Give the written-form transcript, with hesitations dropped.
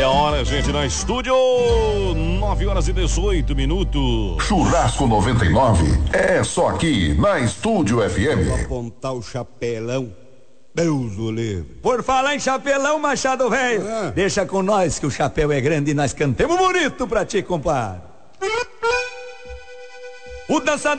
a hora, gente, na estúdio. 9h18. Churrasco 99 é só aqui na Estúdio FM. Vou apontar o chapelão. Deus o livre. Por falar em chapelão, Machado velho, deixa com nós que o chapéu é grande e nós cantemos bonito pra ti, compadre. O dançador